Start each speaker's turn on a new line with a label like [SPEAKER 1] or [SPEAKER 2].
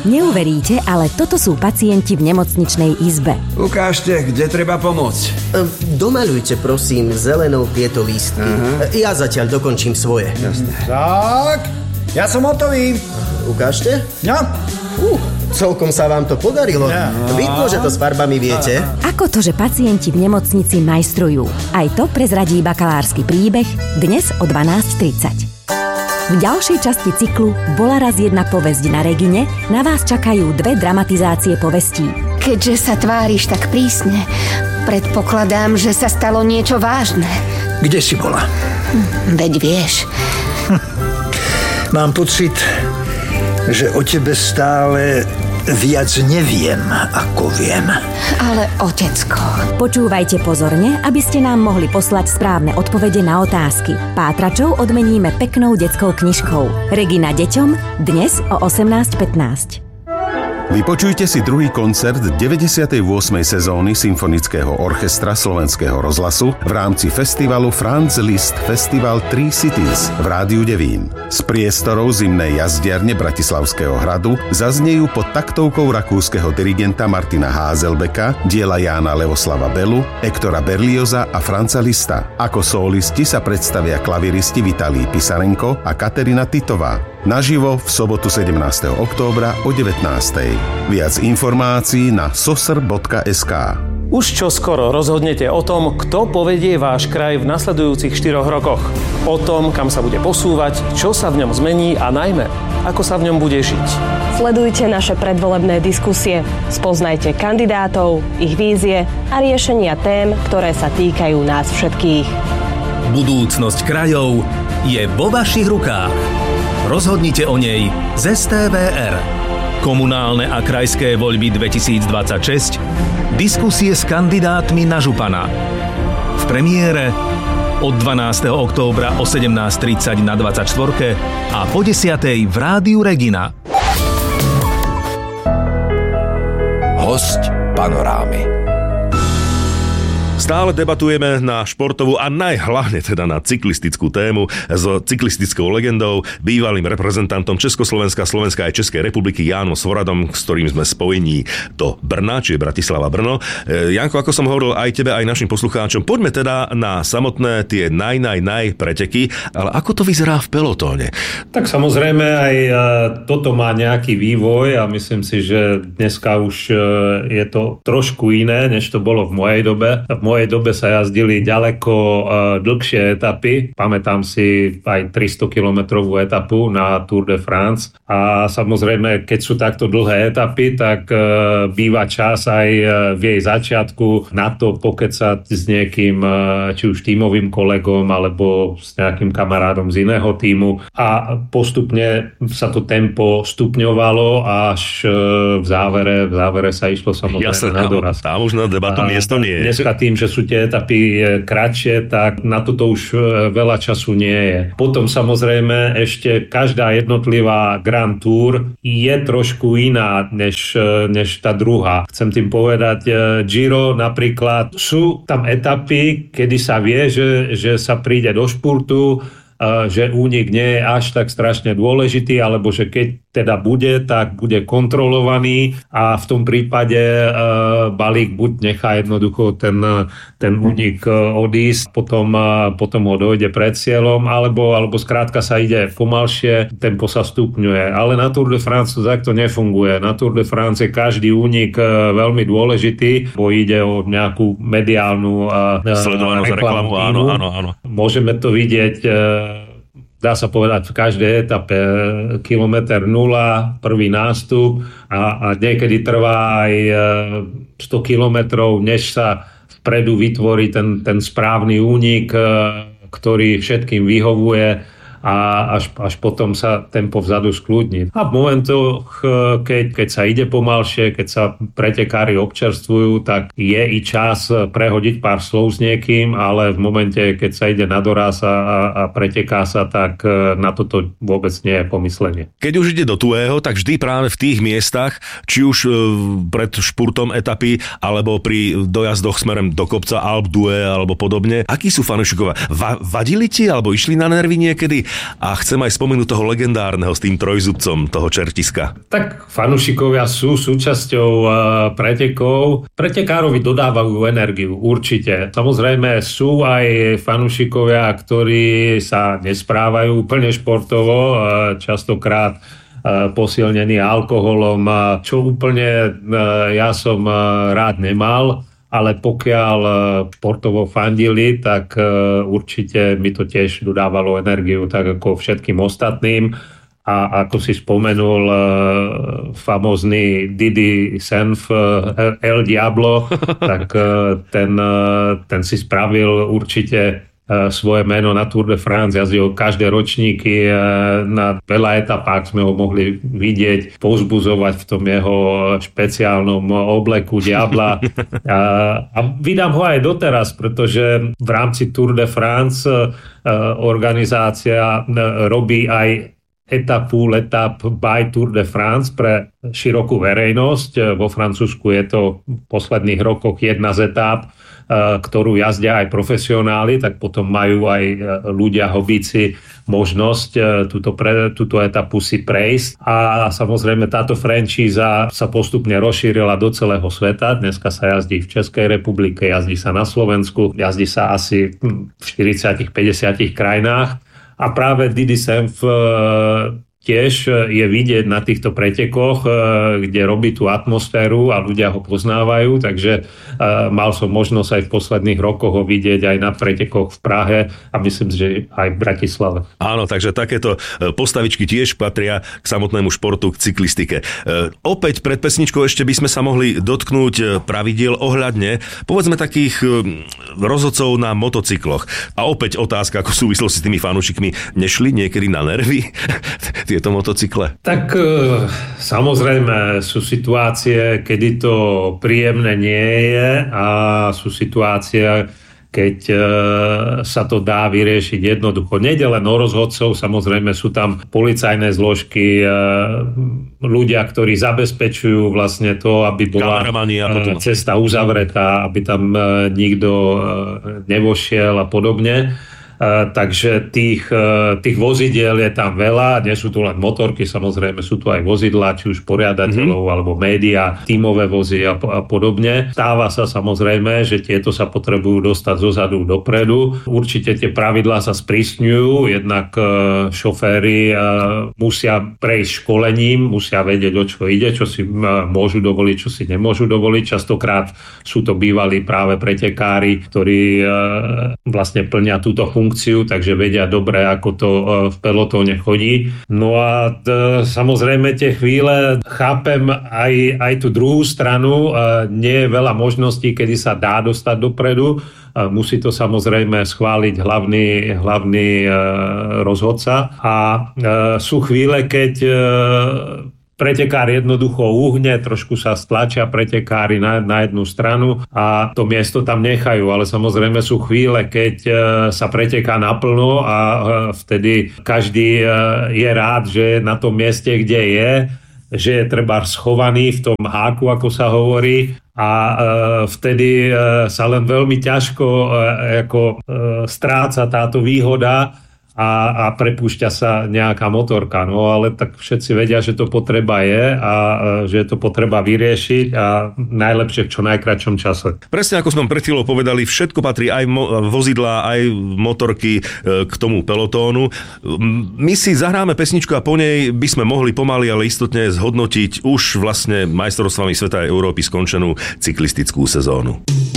[SPEAKER 1] Neuveríte, ale toto sú pacienti v nemocničnej izbe.
[SPEAKER 2] Ukážte, kde treba pomôcť.
[SPEAKER 3] Domaľujte, prosím, zelenou tieto lístky. Ja zatiaľ dokončím svoje.
[SPEAKER 2] Jasné.
[SPEAKER 4] Tak, ja som hotový.
[SPEAKER 3] Ukážte?
[SPEAKER 4] No.
[SPEAKER 3] Celkom sa vám to podarilo. Vidno, že to s farbami viete.
[SPEAKER 1] Ako to, že pacienti v nemocnici majstrujú? Aj to prezradí bakalársky príbeh dnes o 12:30. V ďalšej časti cyklu Bola raz jedna povesť na Regine na vás čakajú 2 dramatizácie povestí.
[SPEAKER 5] Keďže sa tváriš tak prísne, predpokladám, že sa stalo niečo vážne.
[SPEAKER 4] Kde si bola?
[SPEAKER 5] Veď vieš.
[SPEAKER 4] Mám pocit, že o tebe stále viac neviem, ako viem.
[SPEAKER 5] Ale otecko.
[SPEAKER 1] Počúvajte pozorne, aby ste nám mohli poslať správne odpovede na otázky. Pátračov odmeníme peknou detskou knižkou. Regina deťom dnes o 18:15.
[SPEAKER 6] Vypočujte si druhý koncert 98. sezóny Symfonického orchestra Slovenského rozhlasu v rámci festivalu Franz Liszt Festival 3 Cities v Rádiu Devín. Z priestorov zimnej jazdiarne Bratislavského hradu zaznejú pod taktovkou rakúskeho dirigenta Martina Házelbeka diela Jána Leoslava Belu, Ektora Berlioza a Franza Lista. Ako solisti sa predstavia klaviristi Vitalij Pisarenko a Katerina Titová. Naživo v sobotu 17. októbra o 19. Viac informácií na sosr.sk.
[SPEAKER 7] Už čo skoro rozhodnete o tom, kto povedie váš kraj v nasledujúcich 4 rokoch. O tom, kam sa bude posúvať, čo sa v ňom zmení a najmä, ako sa v ňom bude žiť.
[SPEAKER 8] Sledujte naše predvolebné diskusie. Spoznajte kandidátov, ich vízie a riešenia tém, ktoré sa týkajú nás všetkých.
[SPEAKER 9] Budúcnosť krajov je vo vašich rukách. Rozhodnite o nej z STVR. Komunálne a krajské voľby 2026. Diskusie s kandidátmi na župana. V premiére od 12. októbra o 17:30 na 24. a po 10. v Rádiu Regina.
[SPEAKER 10] Hosť panorámy.
[SPEAKER 11] Stále debatujeme na športovú a najhlavne teda na cyklistickú tému s cyklistickou legendou, bývalým reprezentantom Československa, Slovenska aj Českej republiky Jánom Svoradom, s ktorým sme spojení do Brna, čiže Bratislava Brno. Janko, ako som hovoril aj tebe, aj našim poslucháčom, poďme teda na samotné tie preteky, ale ako to vyzerá v pelotóne?
[SPEAKER 12] Tak samozrejme aj toto má nejaký vývoj a myslím si, že dneska už je to trošku iné, než to bolo v mojej dobe. V mojej dobe sa jazdili ďaleko dlhšie etapy. Pamätám si aj 300-kilometrovú etapu na Tour de France. A samozrejme, keď sú takto dlhé etapy, tak býva čas aj v jej začiatku na to pokecať s niekým, či už tímovým kolegom, alebo s nejakým kamarádom z iného tímu. A postupne sa to tempo stupňovalo, až v závere sa išlo samozrejme na doraz.
[SPEAKER 11] Tam už na debatu miesto nie je.
[SPEAKER 12] Dneska tým, že sú tie etapy kratšie, tak na toto už veľa času nie je. Potom samozrejme ešte každá jednotlivá Grand Tour je trošku iná než tá druhá. Chcem tým povedať, Giro napríklad, sú tam etapy, kedy sa vie, že sa príde do špurtu, že únik nie je až tak strašne dôležitý, alebo že keď teda bude, tak bude kontrolovaný a v tom prípade balík buď nechá jednoducho ten únik odísť, potom ho dojde pred cieľom, alebo skrátka sa ide pomalšie, tempo sa stupňuje. Ale na Tour de France to takto nefunguje. Na Tour de France je každý únik veľmi dôležitý, bo ide o nejakú mediálnu
[SPEAKER 11] sledovanú reklamu. Áno.
[SPEAKER 12] Môžeme to vidieť, dá sa povedať, v každej etape kilometer 0, prvý nástup a niekedy trvá aj 100 kilometrov, než sa vpredu vytvorí ten správny únik, ktorý všetkým vyhovuje a až potom sa tempo vzadu skľudní. A v momentoch, keď sa ide pomalšie, keď sa pretekári občerstvujú, tak je i čas prehodiť pár slov s niekým, ale v momente, keď sa ide na doraz a preteká sa, tak na toto vôbec nie je pomyslenie.
[SPEAKER 11] Keď už ide do tuého, tak vždy práve v tých miestach, či už pred špurtom etapy, alebo pri dojazdoch smerom do kopca Alpe d'Huez alebo podobne, akí sú fanúšikovia? Vadili ti, alebo išli na nervy niekedy? a chcem aj spomenúť toho legendárneho s tým trojzubcom, toho čertiska.
[SPEAKER 12] Tak fanúšikovia sú súčasťou pretekov. Pretekárovi dodávajú energiu, určite. Samozrejme sú aj fanúšikovia, ktorí sa nesprávajú úplne športovo, častokrát posilnený alkoholom, čo úplne ja som rád nemal, ale pokiaľ športovo fandili, tak určite mi to tiež dodávalo energiu, tak ako všetkým ostatným. A ako si spomenul, famózny Didi Senf, El Diablo, tak ten si spravil určite svoje meno na Tour de France, jazdil každé ročníky, na veľa etapách sme ho mohli vidieť, povzbudzovať v tom jeho špeciálnom obleku diabla. A vydám ho aj doteraz, pretože v rámci Tour de France organizácia robí aj etapu L'Etape by Tour de France pre širokú verejnosť. Vo Francúzsku je to v posledných rokoch jedna z etáp, ktorú jazdia aj profesionáli, tak potom majú aj ľudia, hobíci, možnosť túto etapu si prejsť. A samozrejme táto franchíza sa postupne rozšírila do celého sveta. Dneska sa jazdí v Českej republike, jazdí sa na Slovensku, jazdí sa asi v 40-50 krajinách. A práve Didi Senf tiež je vidieť na týchto pretekoch, kde robí tú atmosféru a ľudia ho poznávajú, takže mal som možnosť aj v posledných rokoch ho vidieť aj na pretekoch v Prahe a myslím, že aj v Bratislave.
[SPEAKER 11] Áno, takže takéto postavičky tiež patria k samotnému športu, k cyklistike. Opäť pred pesničkou ešte by sme sa mohli dotknúť pravidiel ohľadne, povedzme takých rozhodcov na motocykloch. A opäť otázka, ako v súvislosti s tými fanúšikmi, nešli niekedy na nervy tieto motocykle? Tak
[SPEAKER 12] samozrejme sú situácie, kedy to príjemné nie je a sú situácie, keď sa to dá vyriešiť jednoducho. Nejde len o rozhodcov, samozrejme sú tam policajné zložky, ľudia, ktorí zabezpečujú vlastne to, aby bola cesta uzavretá, aby tam nikto nevošiel a podobne. Takže tých vozidiel je tam veľa, nie sú tu len motorky, samozrejme sú tu aj vozidlá, či už poriadateľov alebo médiá, tímové vozy a podobne. Stáva sa samozrejme, že tieto sa potrebujú dostať zozadu dopredu. Určite tie pravidlá sa sprísňujú, jednak šoféri musia prejsť školením, musia vedieť, o čo ide, čo si môžu dovoliť, čo si nemôžu dovoliť. Častokrát sú to bývalí práve pretekári, ktorí vlastne plnia túto funkciu, takže vedia dobre, ako to v pelotóne chodí. No a samozrejme tie chvíle chápem aj tú druhú stranu. Nie je veľa možností, kedy sa dá dostať dopredu. Musí to samozrejme schváliť hlavný rozhodca. A sú chvíle, keď pretekár jednoducho uhne, trošku sa stlačia pretekári na jednu stranu a to miesto tam nechajú, ale samozrejme sú chvíle, keď sa preteká naplno a vtedy každý je rád, že je na tom mieste, kde je, že je treba schovaný v tom háku, ako sa hovorí, a vtedy sa len veľmi ťažko stráca táto výhoda a prepúšťa sa nejaká motorka. No ale tak všetci vedia, že to potreba je a že je to potreba vyriešiť a najlepšie v čo najkratšom čase.
[SPEAKER 11] Presne ako sme pred chvíľou povedali, všetko patrí, aj vozidlá, aj motorky k tomu pelotónu. My si zahráme pesničku a po nej by sme mohli pomaly, ale istotne zhodnotiť už vlastne majstrovstvami sveta a Európy skončenú cyklistickú sezónu.